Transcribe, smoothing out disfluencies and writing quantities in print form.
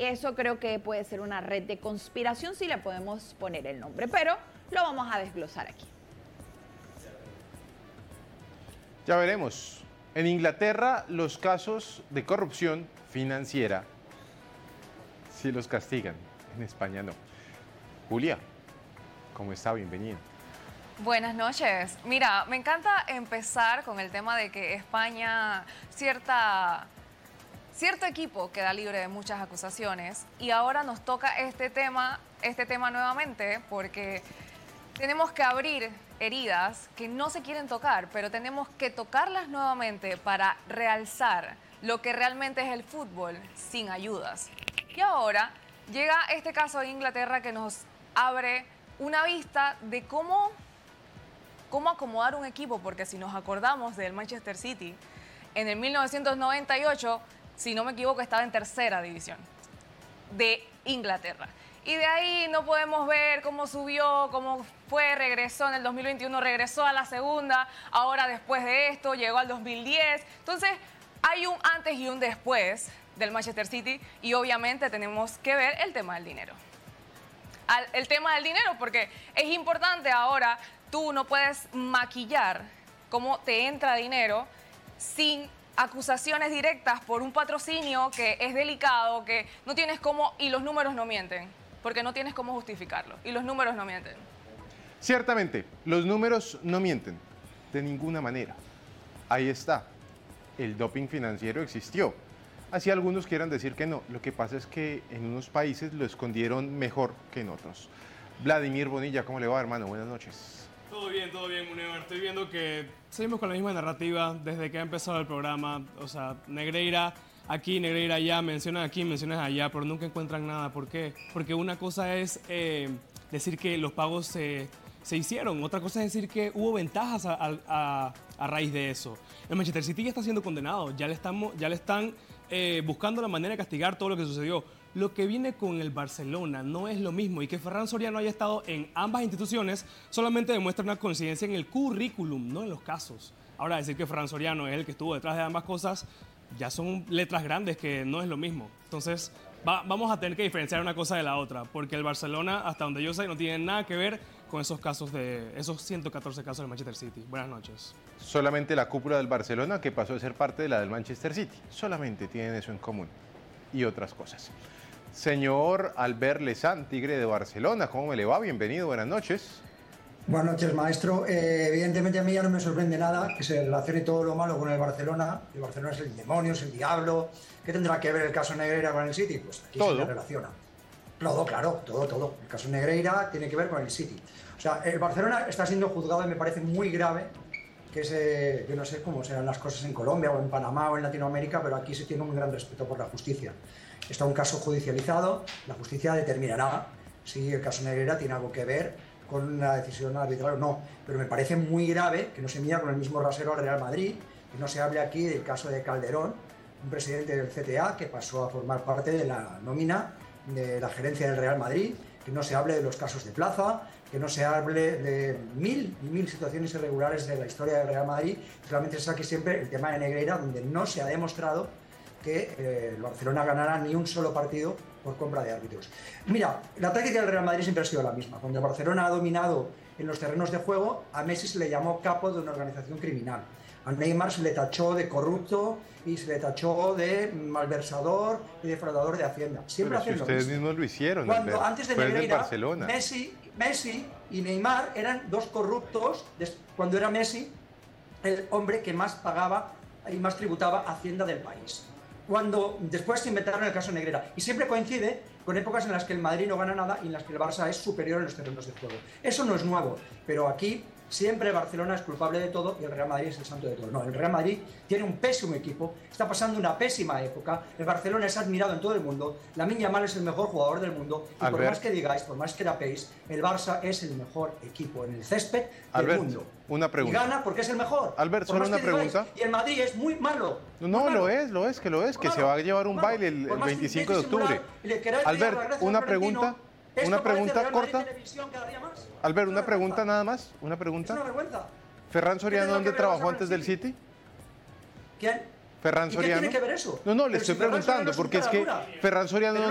eso creo que puede ser una red de conspiración, si le podemos poner el nombre, pero lo vamos a desglosar aquí. Ya veremos. En Inglaterra, los casos de corrupción financiera sí los castigan. En España no. Julia, ¿cómo está? Bienvenida. Buenas noches. Mira, me encanta empezar con el tema de que España, cierto equipo queda libre de muchas acusaciones y ahora nos toca este tema nuevamente porque tenemos que abrir heridas que no se quieren tocar, pero tenemos que tocarlas nuevamente para realzar lo que realmente es el fútbol sin ayudas. Y ahora llega este caso de Inglaterra que nos abre una vista de cómo acomodar un equipo, porque si nos acordamos del Manchester City, en el 1998, si no me equivoco, estaba en tercera división de Inglaterra. Y de ahí no podemos ver cómo subió, cómo fue, regresó en el 2021, regresó a la segunda, ahora después de esto llegó al 2010. Entonces hay un antes y un después del Manchester City y obviamente tenemos que ver el tema del dinero. El tema del dinero, porque es importante ahora, tú no puedes maquillar cómo te entra dinero sin acusaciones directas por un patrocinio que es delicado, que no tienes cómo, y los números no mienten, porque no tienes cómo justificarlo, y los números no mienten. Ciertamente, los números no mienten, de ninguna manera. Ahí está, el doping financiero existió. Así algunos quieran decir que no, lo que pasa es que en unos países lo escondieron mejor que en otros. Vladimir Bonilla, ¿cómo le va, hermano? Buenas noches. Todo bien, Muneo. Estoy viendo que seguimos con la misma narrativa desde que ha empezado el programa. O sea, Negreira aquí, Negreira allá, mencionan aquí, mencionan allá, pero nunca encuentran nada. ¿Por qué? Porque una cosa es decir que los pagos se hicieron, otra cosa es decir que hubo ventajas a raíz de eso. El Manchester City ya está siendo condenado, ya le están buscando la manera de castigar todo lo que sucedió. Lo que viene con el Barcelona no es lo mismo y que Ferran Soriano haya estado en ambas instituciones solamente demuestra una coincidencia en el currículum, no en los casos. Ahora, decir que Ferran Soriano es el que estuvo detrás de ambas cosas ya son letras grandes que no es lo mismo. Entonces, vamos a tener que diferenciar una cosa de la otra, porque el Barcelona, hasta donde yo sé, no tiene nada que ver con esos casos esos 114 casos del Manchester City. Buenas noches. Solamente la cúpula del Barcelona, que pasó a ser parte de la del Manchester City. Solamente tienen eso en común. Y otras cosas. Señor Albert Lezán, Tigre de Barcelona, ¿cómo me le va? Bienvenido, buenas noches. Buenas noches, maestro. Evidentemente a mí ya no me sorprende nada que se relacione todo lo malo con el Barcelona. El Barcelona es el demonio, es el diablo. ¿Qué tendrá que ver el caso Negreira con el City? Pues aquí todo. Se relaciona. Todo, claro, todo. El caso Negreira tiene que ver con el City. O sea, el Barcelona está siendo juzgado y me parece muy grave que yo no sé cómo serán las cosas en Colombia o en Panamá o en Latinoamérica, pero aquí se tiene un gran respeto por la justicia. Está un caso judicializado, la justicia determinará si el caso Negreira tiene algo que ver con una decisión arbitral o no, pero me parece muy grave que no se mida con el mismo rasero al Real Madrid, que no se hable aquí del caso de Calderón, un presidente del CTA que pasó a formar parte de la nómina de la gerencia del Real Madrid, que no se hable de los casos de Plaza, que no se hable de mil situaciones irregulares de la historia del Real Madrid, solamente se saque siempre el tema de Negreira, donde no se ha demostrado que el Barcelona ganara ni un solo partido por compra de árbitros. Mira, la táctica del Real Madrid siempre ha sido la misma. Cuando el Barcelona ha dominado en los terrenos de juego, a Messi se le llamó capo de una organización criminal. A Neymar se le tachó de corrupto y se le tachó de malversador y defraudador de Hacienda. Siempre hacen lo mismo. Ustedes mismos lo hicieron. Cuando antes de Negreira, Barcelona. Messi y Neymar eran dos corruptos. Cuando era Messi el hombre que más pagaba y más tributaba Hacienda del país. Cuando después se inventaron el caso Negreira. Y siempre coincide con épocas en las que el Madrid no gana nada y en las que el Barça es superior en los terrenos de juego. Eso no es nuevo, pero aquí siempre el Barcelona es culpable de todo y el Real Madrid es el santo de todo. No, el Real Madrid tiene un pésimo equipo, está pasando una pésima época, el Barcelona es admirado en todo el mundo, Lamine Yamal es el mejor jugador del mundo y por más que digáis, por más que rapéis, el Barça es el mejor equipo en el césped del mundo. Una pregunta. Y gana porque es el mejor. Albert, solo una pregunta. Y el Madrid es muy malo. No, lo es, que se va a llevar un baile el 25 de octubre. Albert, una pregunta. Una pregunta corta. Albert, una pregunta nada más. Una pregunta. Es una vergüenza. ¿Ferran Soriano dónde trabajó antes del City? ¿Quién? ¿Ferran Soriano? ¿Qué tiene que ver eso? No, le estoy preguntando porque es que Ferran Soriano